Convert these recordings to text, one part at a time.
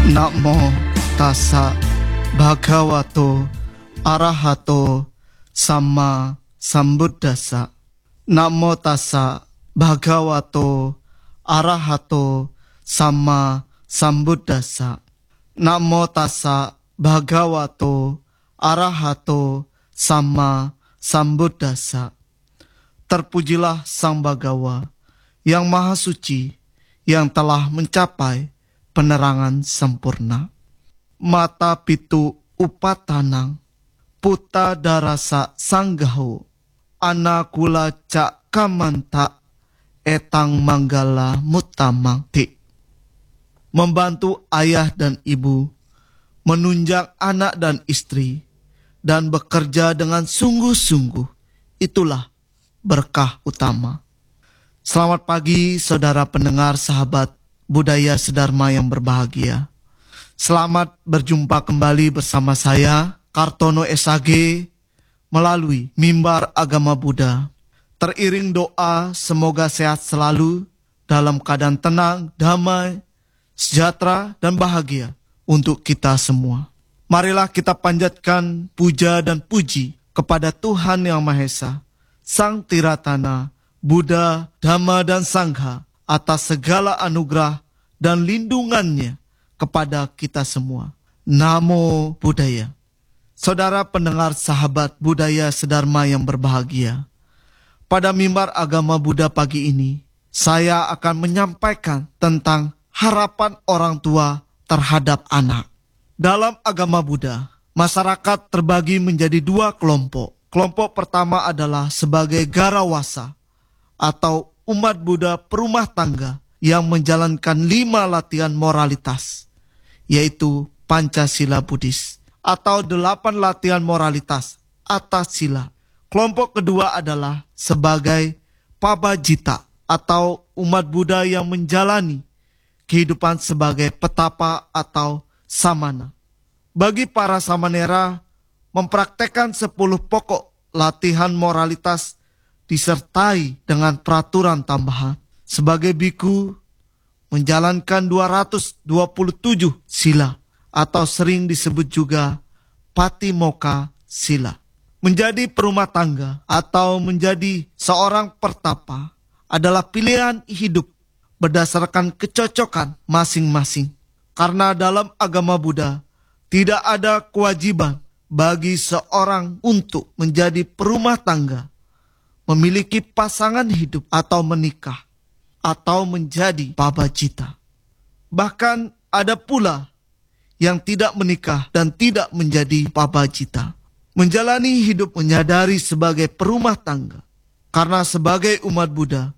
Namo tassa bhagavato arahato sama sambuddhassa. Namo tassa bhagavato arahato sama sambuddhassa. Namo tassa bhagavato arahato sama sambuddhassa. Terpujilah Sang Bhagawa yang Maha Suci, yang telah mencapai penerangan sempurna. Mata pitu upatanang, puta darasa sanggaho, anakula cak kamanta, etang manggala mutamang ti. Membantu ayah dan ibu, menunjang anak dan istri, dan bekerja dengan sungguh-sungguh, itulah berkah utama. Selamat pagi saudara pendengar sahabat budaya Sedharma yang berbahagia. Selamat berjumpa kembali bersama saya, Kartono SAG, melalui Mimbar Agama Buddha. Teriring doa semoga sehat selalu, dalam keadaan tenang, damai, sejahtera, dan bahagia untuk kita semua. Marilah kita panjatkan puja dan puji kepada Tuhan Yang Maha Esa, Sang Tiratana, Buddha, Dhamma, dan Sangha atas segala anugerah dan lindungannya kepada kita semua. Namo Buddhaya. Saudara pendengar sahabat budaya Sedharma yang berbahagia, pada Mimbar Agama Buddha pagi ini, saya akan menyampaikan tentang harapan orang tua terhadap anak. Dalam agama Buddha, masyarakat terbagi menjadi dua kelompok. Kelompok pertama adalah sebagai garawasa atau umat Buddha perumah tangga yang menjalankan 5 latihan moralitas, yaitu Pancasila Buddhis atau 8 latihan moralitas atas sila. Kelompok kedua adalah sebagai Pabajita atau umat Buddha yang menjalani kehidupan sebagai petapa atau samana. Bagi para samanera, mempraktekkan 10 pokok latihan moralitas disertai dengan peraturan tambahan. Sebagai biku, menjalankan 227 sila atau sering disebut juga Patimokkha sila. Menjadi perumah tangga atau menjadi seorang pertapa adalah pilihan hidup berdasarkan kecocokan masing-masing. Karena dalam agama Buddha tidak ada kewajiban bagi seorang untuk menjadi perumah tangga, memiliki pasangan hidup atau menikah, atau menjadi pabajita. Bahkan ada pula yang tidak menikah dan tidak menjadi pabajita. Menjalani hidup menyadari sebagai perumah tangga. Karena sebagai umat Buddha,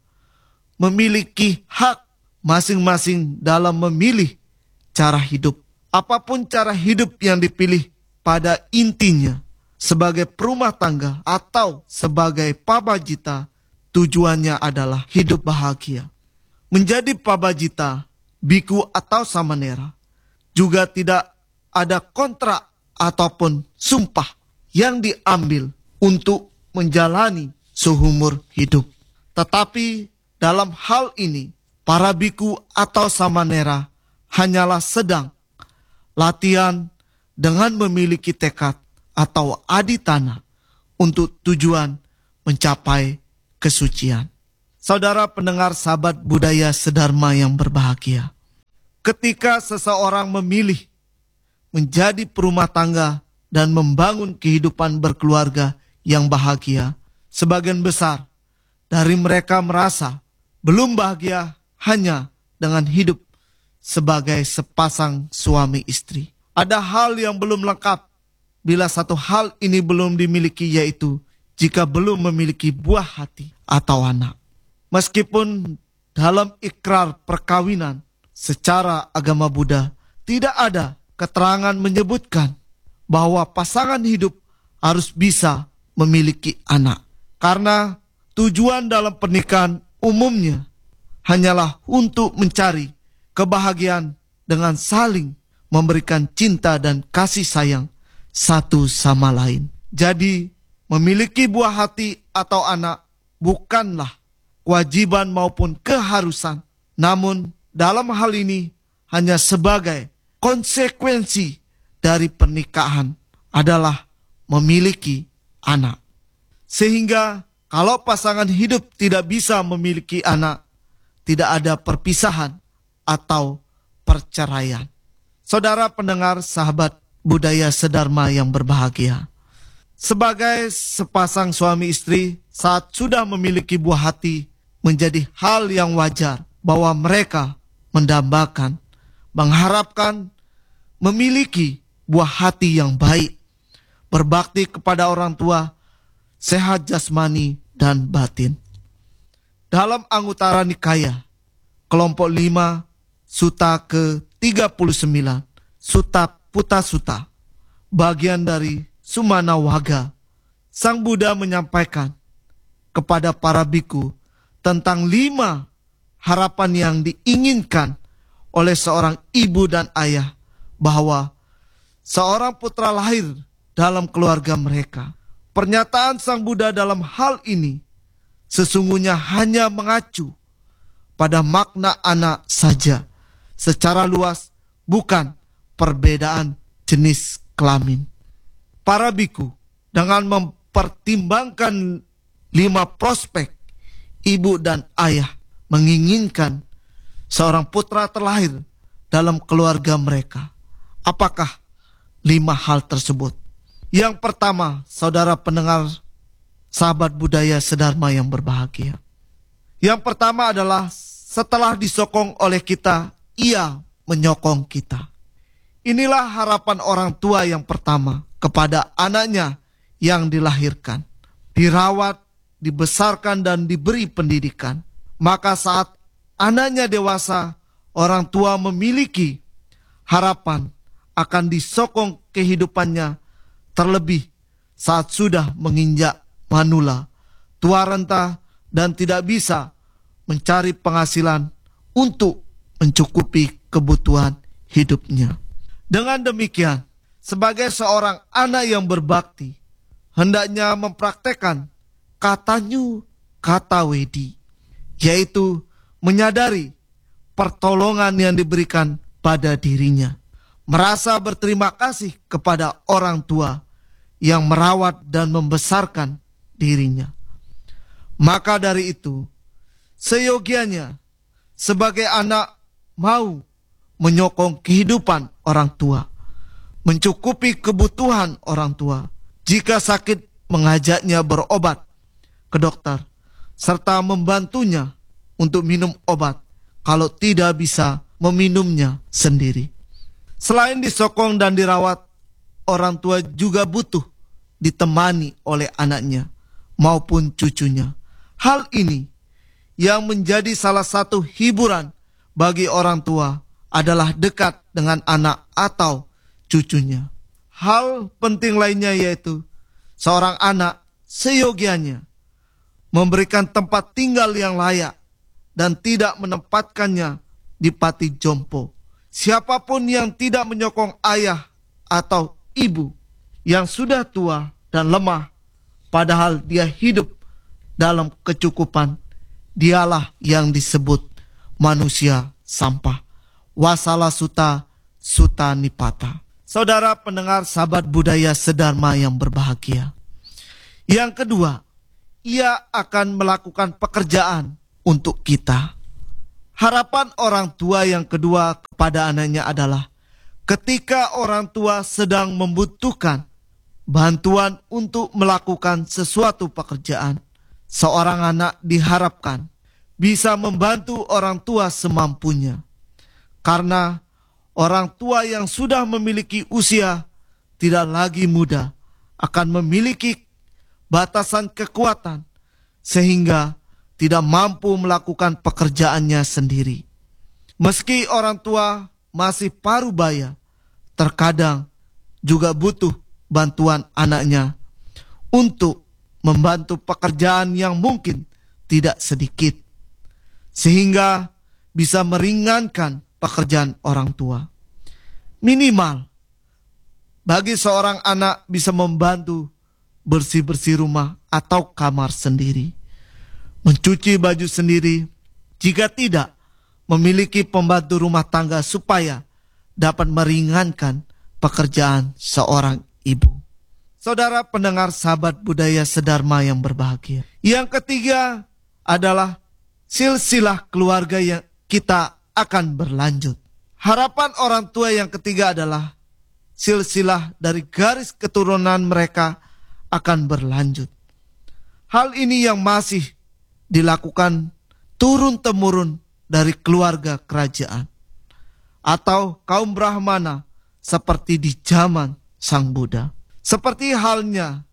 memiliki hak masing-masing dalam memilih cara hidup. Apapun cara hidup yang dipilih, pada intinya, sebagai perumah tangga atau sebagai pabajita, tujuannya adalah hidup bahagia. Menjadi pabajita, biku atau samanera, juga tidak ada kontrak ataupun sumpah yang diambil untuk menjalani seumur hidup. Tetapi dalam hal ini, para biku atau samanera hanyalah sedang latihan dengan memiliki tekad atau aditana untuk tujuan mencapai kesucian. Saudara pendengar sahabat budaya Sedharma yang berbahagia, ketika seseorang memilih menjadi perumah tangga dan membangun kehidupan berkeluarga yang bahagia, sebagian besar dari mereka merasa belum bahagia hanya dengan hidup sebagai sepasang suami istri. Ada hal yang belum lengkap bila satu hal ini belum dimiliki, yaitu jika belum memiliki buah hati atau anak. Meskipun dalam ikrar perkawinan secara agama Buddha tidak ada keterangan menyebutkan bahwa pasangan hidup harus bisa memiliki anak. Karena tujuan dalam pernikahan umumnya hanyalah untuk mencari kebahagiaan dengan saling memberikan cinta dan kasih sayang satu sama lain. Jadi, memiliki buah hati atau anak bukanlah kewajiban maupun keharusan. Namun, dalam hal ini hanya sebagai konsekuensi dari pernikahan adalah memiliki anak. Sehingga kalau pasangan hidup tidak bisa memiliki anak, tidak ada perpisahan atau perceraian. Saudara pendengar, sahabat budaya sedharma yang berbahagia, sebagai sepasang suami istri, saat sudah memiliki buah hati, menjadi hal yang wajar bahwa mereka mendambakan, mengharapkan memiliki buah hati yang baik, berbakti kepada orang tua, sehat jasmani dan batin. Dalam Anguttara Nikaya, kelompok 5, Sutta ke-39, Sutta Putta Sutta, bagian dari Sumana Waga, Sang Buddha menyampaikan kepada para biku tentang 5 harapan yang diinginkan oleh seorang ibu dan ayah, bahwa seorang putra lahir dalam keluarga mereka. Pernyataan Sang Buddha dalam hal ini sesungguhnya hanya mengacu pada makna anak saja, secara luas, bukan perbedaan jenis kelamin. Para biku dengan mempertimbangkan 5 prospek ibu dan ayah menginginkan seorang putra terlahir dalam keluarga mereka. Apakah 5 hal tersebut? Yang pertama, saudara pendengar, sahabat budaya sedharma yang berbahagia. Yang pertama adalah setelah disokong oleh kita, ia menyokong kita. Inilah harapan orang tua yang pertama kepada anaknya yang dilahirkan, dirawat, dibesarkan dan diberi pendidikan. Maka saat anaknya dewasa, orang tua memiliki harapan akan disokong kehidupannya, terlebih saat sudah menginjak manula, tua renta dan tidak bisa mencari penghasilan untuk mencukupi kebutuhan hidupnya. Dengan demikian, sebagai seorang anak yang berbakti, hendaknya mempraktekkan kata wedi, yaitu menyadari pertolongan yang diberikan pada dirinya, merasa berterima kasih kepada orang tua yang merawat dan membesarkan dirinya. Maka dari itu, seyogianya sebagai anak mau menyokong kehidupan orang tua, mencukupi kebutuhan orang tua, jika sakit mengajaknya berobat ke dokter, serta membantunya untuk minum obat kalau tidak bisa meminumnya sendiri. Selain disokong dan dirawat, orang tua juga butuh ditemani oleh anaknya maupun cucunya. Hal ini yang menjadi salah satu hiburan bagi orang tua adalah dekat dengan anak atau cucunya. Hal penting lainnya yaitu seorang anak seyogianya memberikan tempat tinggal yang layak dan tidak menempatkannya di panti jompo. Siapapun yang tidak menyokong ayah atau ibu yang sudah tua dan lemah, padahal dia hidup dalam kecukupan, dialah yang disebut manusia sampah. Wasala Sutta, Sutta Nipata. Saudara pendengar, sahabat budaya sedharma yang berbahagia. Yang kedua, ia akan melakukan pekerjaan untuk kita. Harapan orang tua yang kedua kepada anaknya adalah ketika orang tua sedang membutuhkan bantuan untuk melakukan sesuatu pekerjaan, seorang anak diharapkan bisa membantu orang tua semampunya. Karena orang tua yang sudah memiliki usia tidak lagi muda akan memiliki batasan kekuatan sehingga tidak mampu melakukan pekerjaannya sendiri. Meski orang tua masih parubaya, terkadang juga butuh bantuan anaknya untuk membantu pekerjaan yang mungkin tidak sedikit, sehingga bisa meringankan pekerjaan orang tua. Minimal, bagi seorang anak bisa membantu bersih-bersih rumah atau kamar sendiri, mencuci baju sendiri, jika tidak memiliki pembantu rumah tangga supaya dapat meringankan pekerjaan seorang ibu. Saudara pendengar sahabat budaya Sedharma yang berbahagia. Yang ketiga adalah silsilah keluarga yang kita akan berlanjut. Harapan orang tua yang ketiga adalah silsilah dari garis keturunan mereka akan berlanjut. Hal ini yang masih dilakukan turun-temurun dari keluarga kerajaan atau kaum Brahmana seperti di zaman Sang Buddha. Seperti halnya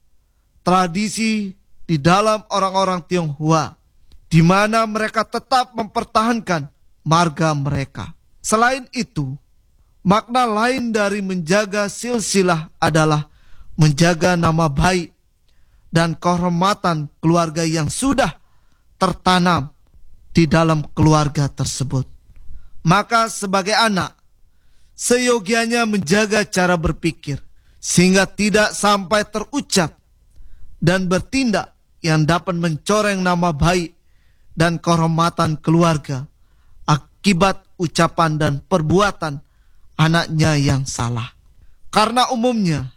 tradisi di dalam orang-orang Tionghoa, di mana mereka tetap mempertahankan marga mereka. Selain itu, makna lain dari menjaga silsilah adalah menjaga nama baik dan kehormatan keluarga yang sudah tertanam di dalam keluarga tersebut. Maka sebagai anak, seyogianya menjaga cara berpikir, sehingga tidak sampai terucap dan bertindak yang dapat mencoreng nama baik dan kehormatan keluarga akibat ucapan dan perbuatan anaknya yang salah. Karena umumnya,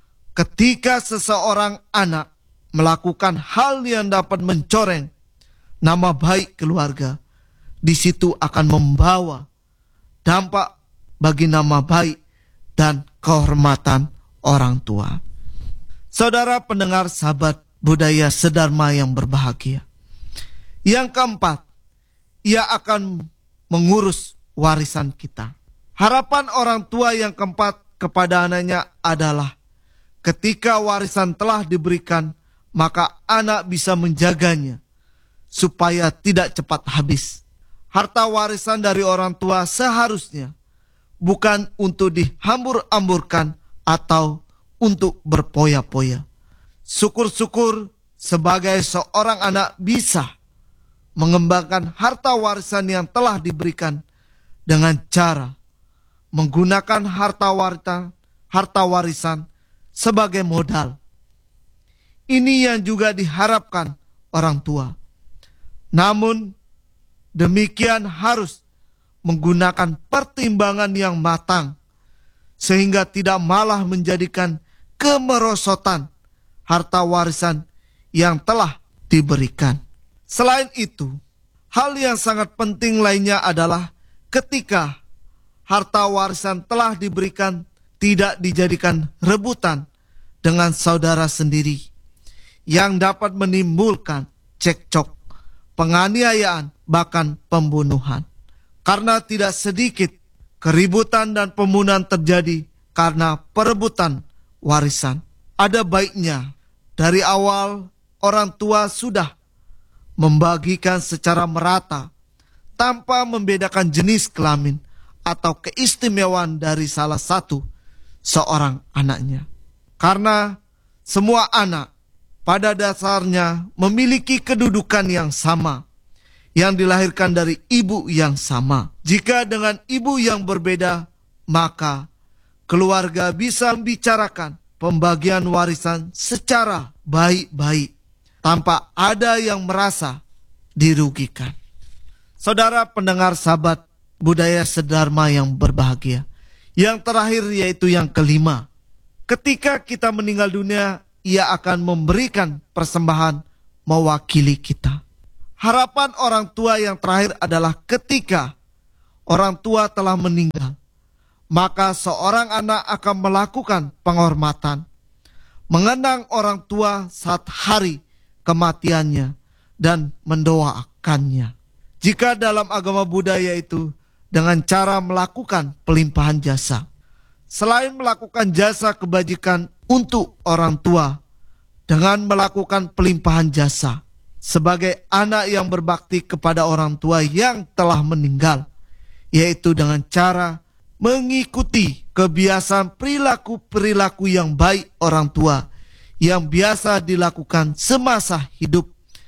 ketika seseorang anak melakukan hal yang dapat mencoreng nama baik keluarga, di situ akan membawa dampak bagi nama baik dan kehormatan orang tua. Saudara pendengar sahabat budaya Sedharma yang berbahagia. Yang keempat, ia akan mengurus warisan kita. Harapan orang tua yang keempat kepada anaknya adalah ketika warisan telah diberikan, maka anak bisa menjaganya supaya tidak cepat habis. Harta warisan dari orang tua seharusnya bukan untuk dihambur-amburkan atau untuk berpoya-poya. Syukur-syukur sebagai seorang anak bisa mengembangkan harta warisan yang telah diberikan dengan cara menggunakan harta warisan sebagai modal. Ini yang juga diharapkan orang tua. Namun demikian harus menggunakan pertimbangan yang matang, sehingga tidak malah menjadikan kemerosotan harta warisan yang telah diberikan. Selain itu, hal yang sangat penting lainnya adalah ketika harta warisan telah diberikan, tidak dijadikan rebutan dengan saudara sendiri yang dapat menimbulkan cekcok, penganiayaan, bahkan pembunuhan. Karena tidak sedikit keributan dan pembunuhan terjadi karena perebutan warisan. Ada baiknya dari awal orang tua sudah membagikan secara merata tanpa membedakan jenis kelamin atau keistimewaan dari salah satu seorang anaknya. Karena semua anak pada dasarnya memiliki kedudukan yang sama, yang dilahirkan dari ibu yang sama. Jika dengan ibu yang berbeda, maka keluarga bisa membicarakan pembagian warisan secara baik-baik, tanpa ada yang merasa dirugikan. Saudara pendengar sahabat budaya Sedharma yang berbahagia. Yang terakhir yaitu yang kelima. Ketika kita meninggal dunia, ia akan memberikan persembahan mewakili kita. Harapan orang tua yang terakhir adalah ketika orang tua telah meninggal, maka seorang anak akan melakukan penghormatan, mengenang orang tua saat hari kematiannya dan mendoakannya. Jika dalam agama Buddha yaitu dengan cara melakukan pelimpahan jasa. Selain melakukan jasa kebajikan untuk orang tua dengan melakukan pelimpahan jasa sebagai anak yang berbakti kepada orang tua yang telah meninggal, yaitu dengan cara mengikuti kebiasaan perilaku-perilaku yang baik orang tua yang biasa dilakukan semasa hidup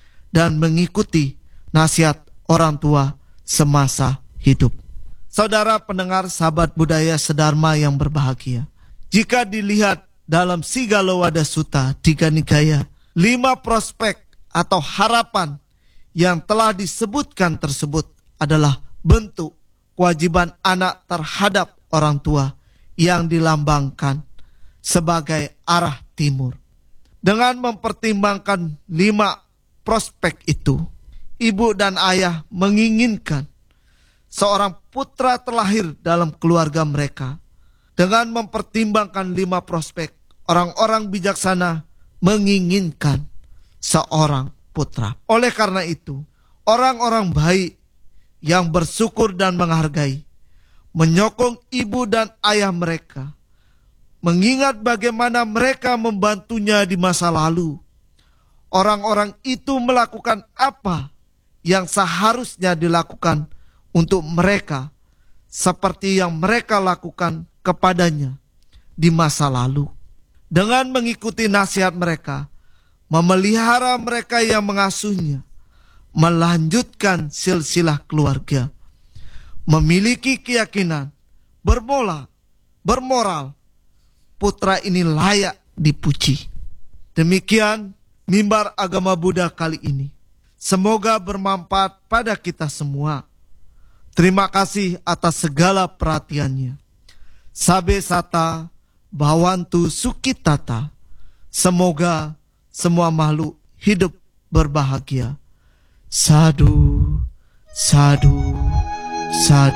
dan mengikuti nasihat orang tua semasa hidup. Saudara pendengar sahabat budaya Sedharma yang berbahagia, jika dilihat dalam Sigala Sutta Digha Nikaya, 5 prospek atau harapan yang telah disebutkan tersebut adalah bentuk kewajiban anak terhadap orang tua yang dilambangkan sebagai arah timur. Dengan mempertimbangkan 5 prospek itu, ibu dan ayah menginginkan seorang putra terlahir dalam keluarga mereka. Dengan mempertimbangkan 5 prospek, orang-orang bijaksana menginginkan seorang putra. Oleh karena itu, orang-orang baik yang bersyukur dan menghargai menyokong ibu dan ayah mereka, mengingat bagaimana mereka membantunya di masa lalu. Orang-orang itu melakukan apa yang seharusnya dilakukan untuk mereka, seperti yang mereka lakukan kepadanya di masa lalu. Dengan mengikuti nasihat mereka, memelihara mereka yang mengasuhnya, melanjutkan silsilah keluarga, memiliki keyakinan, bermoral, putra ini layak dipuji. Demikian mimbar agama Buddha kali ini. Semoga bermanfaat pada kita semua. Terima kasih atas segala perhatiannya. Sabe Sata Bhawantu Sukitata. Semoga semua makhluk hidup berbahagia. Sadhu, sadhu, sadhu.